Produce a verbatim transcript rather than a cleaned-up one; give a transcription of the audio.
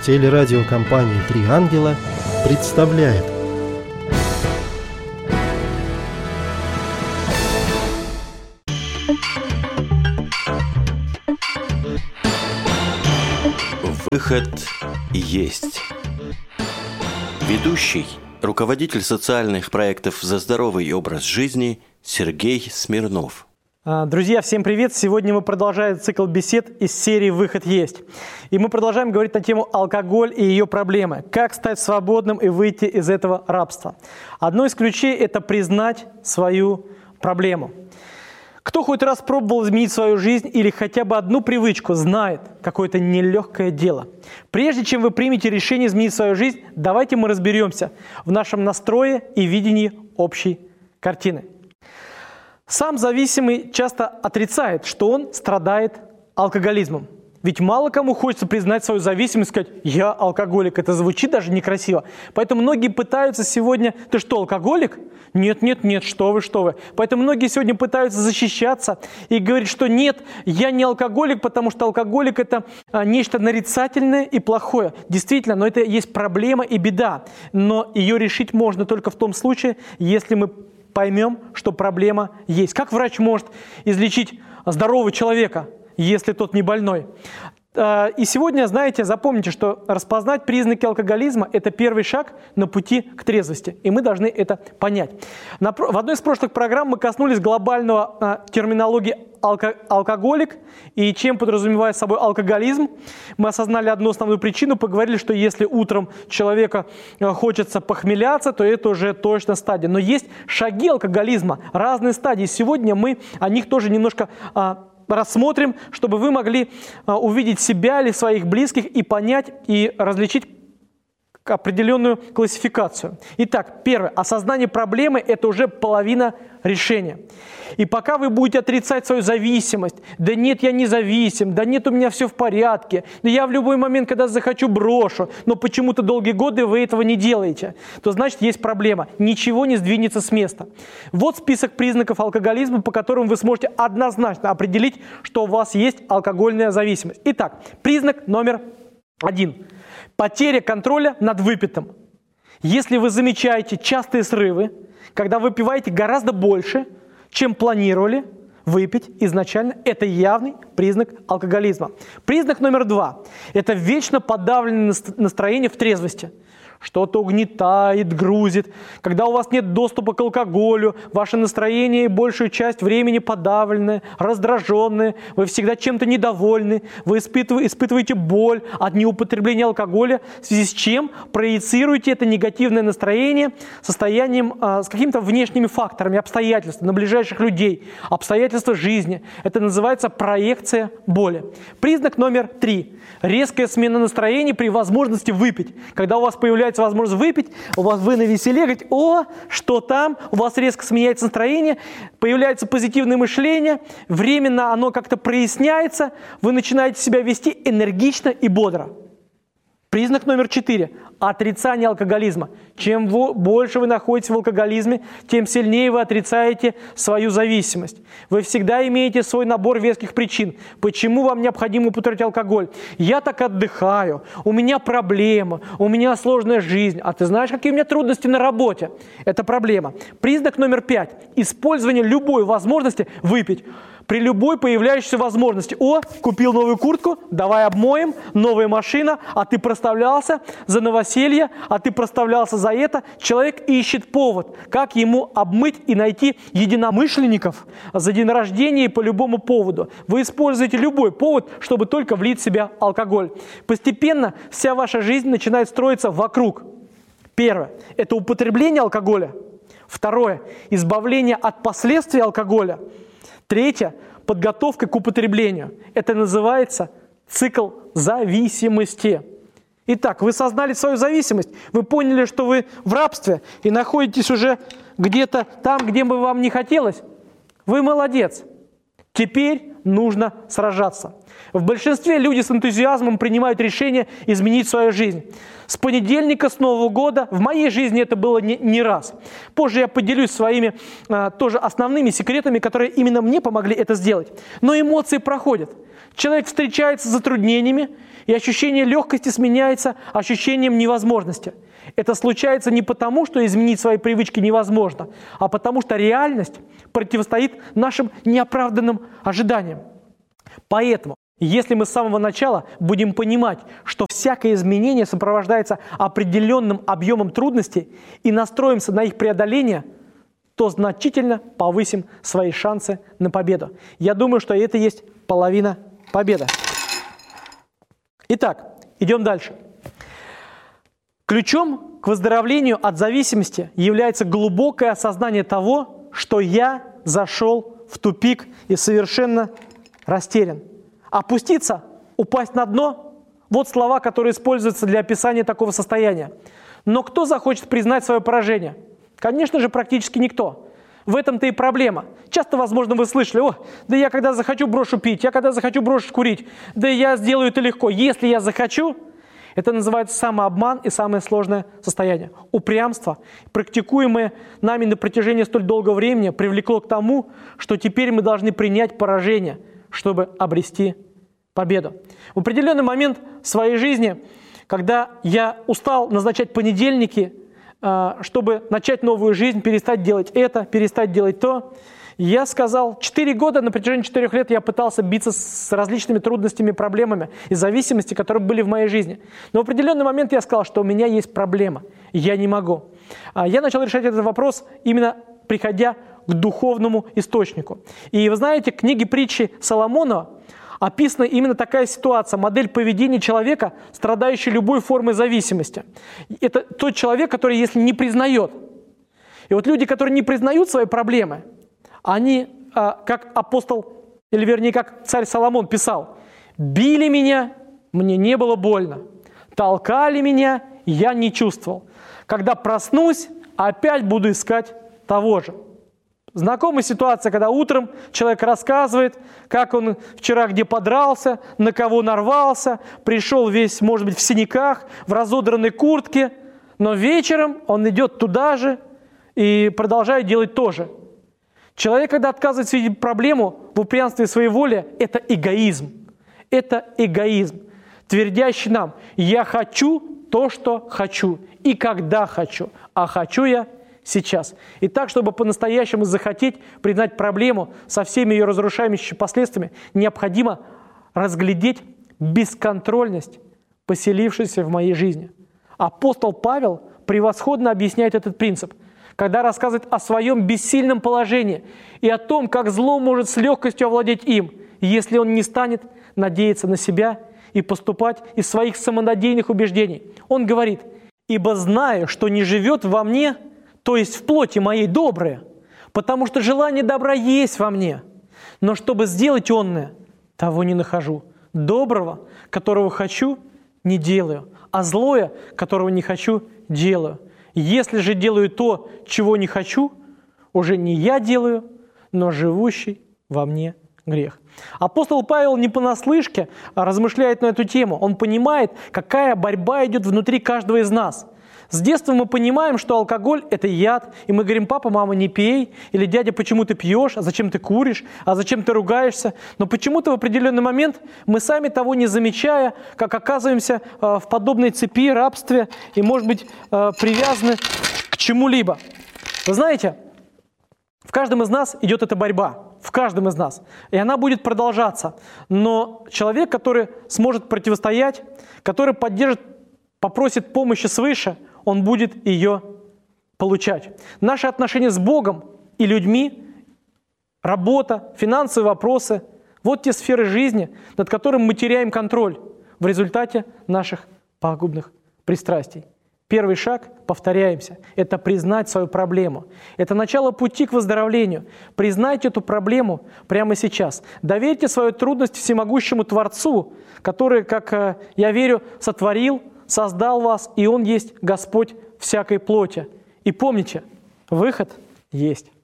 Телерадиокомпания «Три ангела» представляет. Выход есть. Ведущий, руководитель социальных проектов «За здоровый образ жизни» Сергей Смирнов. Друзья, всем привет! Сегодня мы продолжаем цикл бесед из серии «Выход есть». И мы продолжаем говорить на тему алкоголь и ее проблемы. Как стать свободным и выйти из этого рабства. Одно из ключей – это признать свою проблему. Кто хоть раз пробовал изменить свою жизнь или хотя бы одну привычку, знает, какое это нелегкое дело. Прежде чем вы примете решение изменить свою жизнь, давайте мы разберемся в нашем настрое и видении общей картины. Сам зависимый часто отрицает, что он страдает алкоголизмом. Ведь мало кому хочется признать свою зависимость и сказать «я алкоголик». Это звучит даже некрасиво. Поэтому многие пытаются сегодня «ты что, алкоголик?» Нет, нет, нет, что вы, что вы. Поэтому многие сегодня пытаются защищаться и говорить, что нет, я не алкоголик, потому что алкоголик – это нечто нарицательное и плохое. Действительно, но это есть проблема и беда. Но ее решить можно только в том случае, если мы поймем, что проблема есть. Как врач может излечить здорового человека, если тот не больной? И сегодня, знаете, запомните, что распознать признаки алкоголизма – это первый шаг на пути к трезвости. И мы должны это понять. В одной из прошлых программ мы коснулись глобального терминологии алко- алкоголик и чем подразумевает собой алкоголизм. Мы осознали одну основную причину, поговорили, что если утром человека хочется похмеляться, то это уже точно стадия. Но есть шаги алкоголизма, разные стадии. Сегодня мы о них тоже немножко рассмотрим, чтобы вы могли а, увидеть себя или своих близких и понять и различить определенную классификацию. Итак, первое. Осознание проблемы – это уже половина решения. И пока вы будете отрицать свою зависимость, да нет, я не зависим, да нет, у меня все в порядке, да я в любой момент, когда захочу, брошу, но почему-то долгие годы вы этого не делаете, то значит есть проблема. Ничего не сдвинется с места. Вот список признаков алкоголизма, по которым вы сможете однозначно определить, что у вас есть алкогольная зависимость. Итак, признак номер один. Потеря контроля над выпитым. Если вы замечаете частые срывы, когда вы выпиваете гораздо больше, чем планировали выпить изначально, это явный признак алкоголизма. Признак номер два – это вечно подавленное настроение в трезвости. Что-то угнетает, грузит. Когда у вас нет доступа к алкоголю, ваше настроение большую часть времени подавленное, раздраженное, вы всегда чем-то недовольны, вы испытываете боль от неупотребления алкоголя, в связи с чем проецируете это негативное настроение состоянием, с какими-то внешними факторами, обстоятельствами на ближайших людей, обстоятельства жизни. Это называется проекция боли. Признак номер три. Резкая смена настроения при возможности выпить. Когда у вас появляется возможность выпить, у вас вы навеселе, говорите, о, что там, у вас резко сменяется настроение, появляется позитивное мышление, временно оно как-то проясняется, вы начинаете себя вести энергично и бодро. Признак номер четыре. Отрицание алкоголизма. Чем вы, больше вы находитесь в алкоголизме, тем сильнее вы отрицаете свою зависимость. Вы всегда имеете свой набор веских причин, почему вам необходимо употреблять алкоголь. Я так отдыхаю, у меня проблема, у меня сложная жизнь. А ты знаешь, какие у меня трудности на работе? Это проблема. Признак номер пять. Использование любой возможности выпить. При любой появляющейся возможности. О, купил новую куртку, давай обмоем, новая машина, а ты проставлялся за новоселье, а ты проставлялся за это. Человек ищет повод, как ему обмыть и найти единомышленников за день рождения и по любому поводу. Вы используете любой повод, чтобы только влить в себя алкоголь. Постепенно вся ваша жизнь начинает строиться вокруг. Первое – это употребление алкоголя. Второе – избавление от последствий алкоголя. Третье – подготовка к употреблению. Это называется цикл зависимости. Итак, вы сознали свою зависимость, вы поняли, что вы в рабстве и находитесь уже где-то там, где бы вам не хотелось. Вы молодец. Теперь нужно сражаться. В большинстве люди с энтузиазмом принимают решение изменить свою жизнь. С понедельника, с Нового года, в моей жизни это было не, не раз. Позже я поделюсь своими а, тоже основными секретами, которые именно мне помогли это сделать. Но эмоции проходят. Человек встречается с затруднениями, и ощущение легкости сменяется ощущением невозможности. Это случается не потому, что изменить свои привычки невозможно, а потому что реальность противостоит нашим неоправданным ожиданиям. Поэтому, если мы с самого начала будем понимать, что всякое изменение сопровождается определенным объемом трудностей и настроимся на их преодоление, то значительно повысим свои шансы на победу. Я думаю, что это и есть половина победы. Итак, идем дальше. Ключом к выздоровлению от зависимости является глубокое осознание того, что я зашел в тупик и совершенно растерян. Опуститься, упасть на дно – вот слова, которые используются для описания такого состояния. Но кто захочет признать свое поражение? Конечно же, практически никто. В этом-то и проблема. Часто, возможно, вы слышали: «О, да я когда захочу брошу пить, я когда захочу брошу курить, да я сделаю это легко, если я захочу». Это называется самообман и самое сложное состояние. Упрямство, практикуемое нами на протяжении столь долгого времени, привлекло к тому, что теперь мы должны принять поражение, чтобы обрести победу. В определенный момент в своей жизни, когда я устал назначать понедельники, чтобы начать новую жизнь, перестать делать это, перестать делать то, я сказал, четыре года, на протяжении четырех лет я пытался биться с различными трудностями, проблемами и зависимостями, которые были в моей жизни. Но в определенный момент я сказал, что у меня есть проблема, я не могу. Я начал решать этот вопрос, именно приходя к духовному источнику. И вы знаете, в книге притчи Соломона описана именно такая ситуация, модель поведения человека, страдающий любой формой зависимости. Это тот человек, который, если не признает. И вот люди, которые не признают свои проблемы, они, как апостол, или вернее, как царь Соломон писал: «Били меня, мне не было больно, толкали меня, я не чувствовал. Когда проснусь, опять буду искать того же». Знакомая ситуация, когда утром человек рассказывает, как он вчера где подрался, на кого нарвался, пришел весь, может быть, в синяках, в разодранной куртке, но вечером он идет туда же и продолжает делать то же. Человек, когда отказывается видеть проблему в упрямстве своей воли, это эгоизм. Это эгоизм, твердящий нам: «Я хочу то, что хочу, и когда хочу, а хочу я сейчас». И так, чтобы по-настоящему захотеть признать проблему со всеми ее разрушающими последствиями, необходимо разглядеть бесконтрольность, поселившуюся в моей жизни. Апостол Павел превосходно объясняет этот принцип, когда рассказывает о своем бессильном положении и о том, как зло может с легкостью овладеть им, если он не станет надеяться на себя и поступать из своих самонадеянных убеждений. Он говорит: «Ибо знаю, что не живет во мне, то есть в плоти моей, доброе, потому что желание добра есть во мне, но чтобы сделать онное, того не нахожу. Доброго, которого хочу, не делаю, а злое, которого не хочу, делаю. Если же делаю то, чего не хочу, уже не я делаю, но живущий во мне грех». Апостол Павел не понаслышке размышляет на эту тему. Он понимает, какая борьба идет внутри каждого из нас. С детства мы понимаем, что алкоголь – это яд, и мы говорим: «Папа, мама, не пей», или «Дядя, почему ты пьешь, а зачем ты куришь, а зачем ты ругаешься?». Но почему-то в определенный момент мы сами того не замечая, как оказываемся в подобной цепи, рабстве и, может быть, привязаны к чему-либо. Вы знаете, в каждом из нас идет эта борьба, в каждом из нас, и она будет продолжаться. Но человек, который сможет противостоять, который поддержит, попросит помощи свыше, он будет ее получать. Наши отношения с Богом и людьми, работа, финансовые вопросы – вот те сферы жизни, над которыми мы теряем контроль в результате наших пагубных пристрастий. Первый шаг, повторяемся, это признать свою проблему. Это начало пути к выздоровлению. Признайте эту проблему прямо сейчас. Доверьте свою трудность всемогущему Творцу, который, как я верю, сотворил, создал вас, и Он есть Господь всякой плоти. И помните, выход есть.